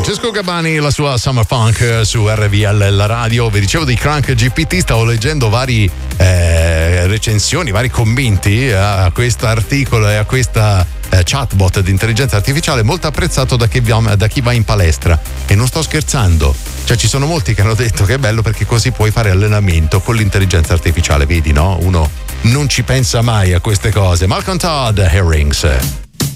Francesco Gabbani, la sua Summer Funk su RVL, la radio. Vi dicevo di Crank GPT, stavo leggendo vari recensioni, vari commenti a questo articolo e a questa chatbot di intelligenza artificiale molto apprezzato da chi va in palestra. E non sto scherzando, cioè ci sono molti che hanno detto che è bello perché così puoi fare allenamento con l'intelligenza artificiale, vedi, no? Uno non ci pensa mai a queste cose. Malcolm Todd, Herrings.